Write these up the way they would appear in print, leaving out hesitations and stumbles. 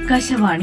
ആകാശവാണി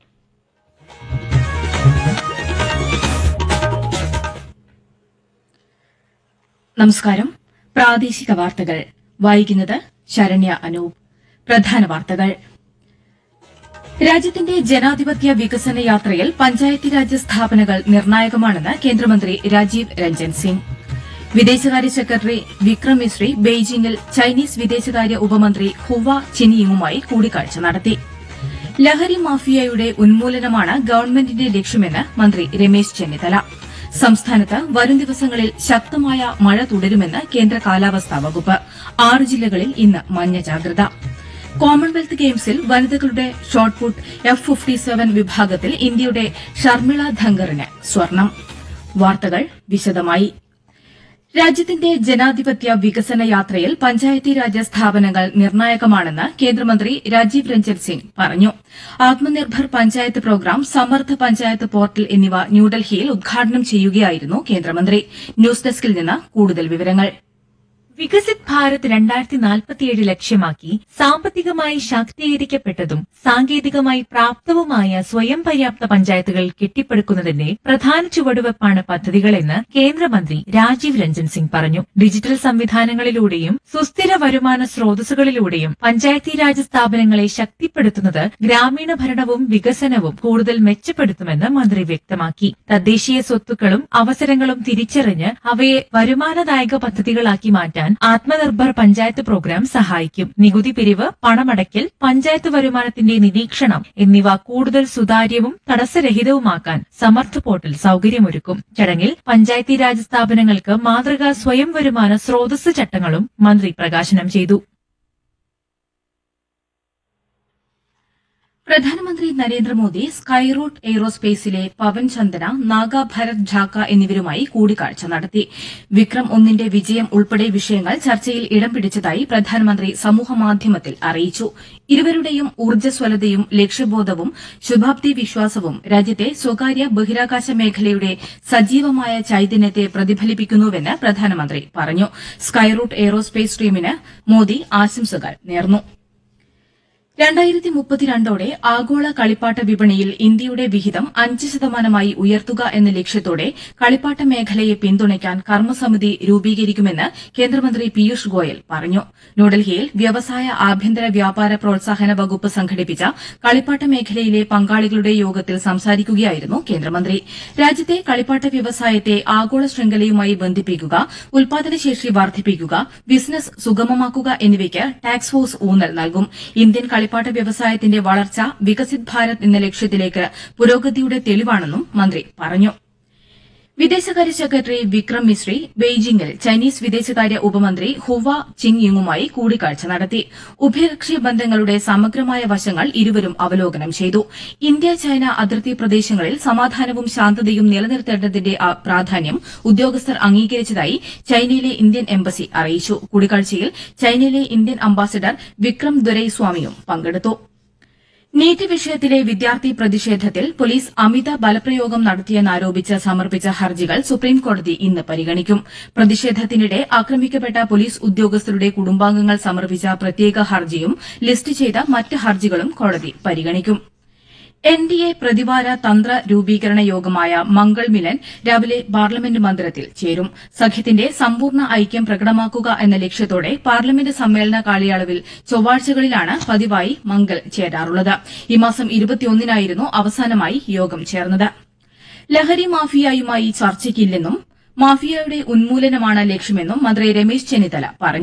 നമസ്കാരം. പ്രാദേശിക വാർത്തകൾ വായിക്കുന്നത് ശരണ്യ അനൂപ്. പ്രധാന വാർത്തകൾ. രാജ്യത്തിന്റെ ജനാധിപത്യ വികസന യാത്രയിൽ പഞ്ചായത്തി രാജ് സ്ഥാപനങ്ങൾ നിർണായകമാണെന്ന് കേന്ദ്രമന്ത്രി രാജീവ് രഞ്ജൻ സിംഗ്. വിദേശകാര്യ സെക്രട്ടറി വിക്രം മിശ്രി ബെയ്ജിംഗിൽ ചൈനീസ് വിദേശകാര്യ ഉപമന്ത്രി ഹുവ ചിനിയുമായി കൂടിക്കാഴ്ച നടത്തി. ലഹരി മാഫിയയുടെ ഉന്മൂലനമാണ് ഗവൺമെന്റിന്റെ ലക്ഷ്യമെന്ന് മന്ത്രി രമേശ് ചെന്നിത്തല. സംസ്ഥാനത്ത് വരും ദിവസങ്ങളിൽ ശക്തമായ മഴ തുടരുമെന്ന് കേന്ദ്ര കാലാവസ്ഥാ വകുപ്പ്. 6 ജില്ലകളിൽ ഇന്ന് മഞ്ഞ ജാഗ്രത. കോമൺവെൽത്ത് ഗെയിംസിൽ വനിതകളുടെ ഷോട്ട്പുട്ട് F57 വിഭാഗത്തിൽ ഇന്ത്യയുടെ ഷർമിള ധങ്കറിന് സ്വർണം. വാർത്തകൾ വിശദമായി. രാജ്യത്തിന്റെ ജനാധിപത്യ വികസന യാത്രയിൽ പഞ്ചായത്തി രാജ് സ്ഥാപനങ്ങൾ നിർണായകമാണെന്ന് കേന്ദ്രമന്ത്രി രാജീവ് രഞ്ജൻ സിംഗ് പറഞ്ഞു. ആത്മനിർഭർ പഞ്ചായത്ത് പ്രോഗ്രാം, സമർത്ഥ പഞ്ചായത്ത് പോർട്ടൽ എന്നിവ ന്യൂഡൽഹിയിൽ ഉദ്ഘാടനം ചെയ്യുകയായിരുന്നു കേന്ദ്രമന്ത്രി. ന്യൂസ് ഡെസ്കിൽ നിന്ന് കൂടുതൽ വിവരങ്ങൾ. വികസിത് ഭാരത് 2047 ലക്ഷ്യമാക്കി സാമ്പത്തികമായി ശാക്തീകരിക്കപ്പെട്ടതും സാങ്കേതികമായി പ്രാപ്തവുമായ സ്വയം പര്യാപ്ത പഞ്ചായത്തുകൾ കെട്ടിപ്പടുക്കുന്നതിന്റെ പ്രധാന ചുവടുവെപ്പാണ് പദ്ധതികളെന്ന് കേന്ദ്രമന്ത്രി രാജീവ് രഞ്ജൻ സിംഗ് പറഞ്ഞു. ഡിജിറ്റൽ സംവിധാനങ്ങളിലൂടെയും സുസ്ഥിര വരുമാന സ്രോതസ്സുകളിലൂടെയും പഞ്ചായത്തി രാജ് സ്ഥാപനങ്ങളെ ശക്തിപ്പെടുത്തുന്നത് ഗ്രാമീണ ഭരണവും വികസനവും കൂടുതൽ മെച്ചപ്പെടുത്തുമെന്ന് മന്ത്രി വ്യക്തമാക്കി. തദ്ദേശീയ സ്വത്തുക്കളും അവസരങ്ങളും തിരിച്ചറിഞ്ഞ് അവയെ വരുമാനദായക പദ്ധതികളാക്കി മാറ്റാൻ ആത്മനിർഭർ പഞ്ചായത്ത് പ്രോഗ്രാം സഹായിക്കും. നികുതി പിരിവ്, പണമടയ്ക്കൽ, പഞ്ചായത്ത് വരുമാനത്തിന്റെ നിരീക്ഷണം എന്നിവ കൂടുതൽ സുതാര്യവും തടസ്സരഹിതവുമാക്കാൻ സമർത്ഥ പോർട്ടൽ സൌകര്യമൊരുക്കും. ചടങ്ങിൽ പഞ്ചായത്തി രാജ് സ്ഥാപനങ്ങൾക്ക് മാതൃകാ സ്വയം വരുമാന സ്രോതസ് ചട്ടങ്ങളും മന്ത്രി പ്രകാശനം ചെയ്തു. പ്രധാനമന്ത്രി നരേന്ദ്രമോദി സ്കൈറൂട്ട് എയ്റോസ്പേസിലെ പവൻ ചന്ദന, നാഗ ഭരത് ഝാക്ക എന്നിവരുമായി കൂടിക്കാഴ്ച നടത്തി. വിക്രം 1ന്റെ വിജയം ഉൾപ്പെടെ വിഷയങ്ങൾ ചർച്ചയിൽ ഇടം പിടിച്ചതായി പ്രധാനമന്ത്രി സമൂഹമാധ്യമത്തിൽ അറിയിച്ചു. ഇരുവരുടെയും ഊർജ്ജസ്വലതയും ലക്ഷ്യബോധവും ശുഭാപ്തി വിശ്വാസവും രാജ്യത്തെ സ്വകാര്യ ബഹിരാകാശ മേഖലയുടെ സജീവമായ ചൈതന്യത്തെ പ്രതിഫലിപ്പിക്കുന്നുവെന്ന് പ്രധാനമന്ത്രി പറഞ്ഞു. സ്കൈറൂട്ട് എയ്റോസ്പേസ് ടീമിന് മോദി ആശംസകൾ നേർന്നു. 2032ഓടെ ആഗോള കളിപ്പാട്ട വിപണിയിൽ ഇന്ത്യയുടെ വിഹിതം 5% ഉയർത്തുക എന്ന ലക്ഷ്യത്തോടെ കളിപ്പാട്ട മേഖലയെ പിന്തുണയ്ക്കാൻ കർമ്മസമിതി രൂപീകരിക്കുമെന്ന് കേന്ദ്രമന്ത്രി പീയൂഷ് ഗോയൽ പറഞ്ഞു. ന്യൂഡൽഹിയിൽ വ്യവസായ ആഭ്യന്തര വ്യാപാര പ്രോത്സാഹന വകുപ്പ് സംഘടിപ്പിച്ച കളിപ്പാട്ട മേഖലയിലെ പങ്കാളികളുടെ യോഗത്തിൽ സംസാരിക്കുകയായിരുന്നു കേന്ദ്രമന്ത്രി. രാജ്യത്തെ കളിപ്പാട്ട വ്യവസായത്തെ ആഗോള ശൃംഖലയുമായി ബന്ധിപ്പിക്കുക, ഉൽപാദനശേഷി വർദ്ധിപ്പിക്കുക, ബിസിനസ് സുഗമമാക്കുക എന്നിവയ്ക്ക് ടാക്സ് ഫോഴ്സ് ഊന്നൽ നൽകും. ഇന്ത്യൻ കളിപ്പാട്ട വ്യവസായത്തിന്റെ വളർച്ച വികസിത് ഭാരത് എന്ന ലക്ഷ്യത്തിലേക്ക് പുരോഗതിയുടെ തെളിവാണെന്നും മന്ത്രി പറഞ്ഞു. വിദേശകാര്യ സെക്രട്ടറി വിക്രം മിശ്രി ബെയ്ജിംഗിൽ ചൈനീസ് വിദേശകാര്യ ഉപമന്ത്രി ഹുവ ചിനിയുമായി കൂടിക്കാഴ്ച നടത്തി. ഉഭയകക്ഷി ബന്ധങ്ങളുടെ സമഗ്രമായ വശങ്ങൾ ഇരുവരും അവലോകനം ചെയ്തു. ഇന്ത്യ ചൈന അതിർത്തി പ്രദേശങ്ങളിൽ സമാധാനവും ശാന്തതയും നിലനിർത്തേണ്ടതിന്റെ പ്രാധാന്യം ഉദ്യോഗസ്ഥർ അംഗീകരിച്ചതായി ചൈനയിലെ ഇന്ത്യൻ എംബസി അറിയിച്ചു. കൂടിക്കാഴ്ചയിൽ ചൈനയിലെ ഇന്ത്യൻ അംബാസിഡർ വിക്രം ദൊരൈസ്വാമിയും പങ്കെടുത്തു. നീറ്റ് വിഷയത്തിലെ വിദ്യാർത്ഥി പ്രതിഷേധത്തിൽ പോലീസ് അമിത ബലപ്രയോഗം നടത്തിയെന്നാരോപിച്ച് സമർപ്പിച്ച ഹർജികൾ സുപ്രീംകോടതി ഇന്ന് പരിഗണിക്കും. പ്രതിഷേധത്തിനിടെ ആക്രമിക്കപ്പെട്ട പോലീസ് ഉദ്യോഗസ്ഥരുടെ കുടുംബാംഗങ്ങൾ സമർപ്പിച്ച പ്രത്യേക ഹർജിയും ലിസ്റ്റ് ചെയ്ത മറ്റ് ഹർജികളും കോടതി പരിഗണിക്കും. എൻഡിഎ പ്രതിവാര തന്ത്ര രൂപീകരണ യോഗമായ മംഗൾ മിലൻ രാവിലെ പാർലമെന്റ് മന്ദിരത്തിൽ ചേരും. സഖ്യത്തിന്റെ സമ്പൂർണ്ണ ഐക്യം പ്രകടമാക്കുക എന്ന ലക്ഷ്യത്തോടെ പാർലമെന്റ് സമ്മേളന കാലയളവിൽ ചൊവ്വാഴ്ചകളിലാണ് പതിവായി മംഗൾ ചേരാറുള്ളത്. ഈ മാസം 21-നായിരുന്നു അവസാനമായി യോഗം ചേർന്നത്. ലഹരി മാഫിയയുമായി ചർച്ചയ്ക്കില്ലെന്നും മാഫിയയുടെ ഉന്മൂലനമാണ് ലക്ഷ്യമെന്നും മന്ത്രി രമേശ് ചെന്നിത്തല പറഞ്ഞു.